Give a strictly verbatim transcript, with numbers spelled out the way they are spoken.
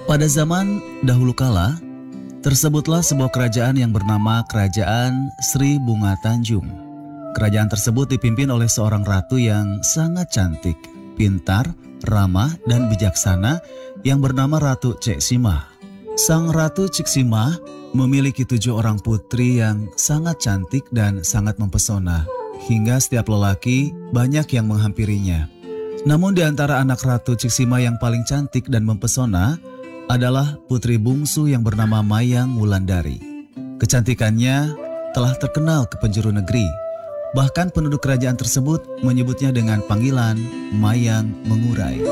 Pada zaman dahulu kala, tersebutlah sebuah kerajaan yang bernama Kerajaan Sri Bunga Tanjung. Kerajaan tersebut dipimpin oleh seorang ratu yang sangat cantik, pintar, ramah, dan bijaksana yang bernama Ratu Ceksima. Sang Ratu Ceksima memiliki tujuh orang putri yang sangat cantik dan sangat mempesona, hingga setiap lelaki banyak yang menghampirinya. Namun di antara anak Ratu Ceksima yang paling cantik dan mempesona adalah putri bungsu yang bernama Mayang Wulandari. Kecantikannya telah terkenal ke penjuru negeri. Bahkan penduduk kerajaan tersebut menyebutnya dengan panggilan Mayang Mengurai.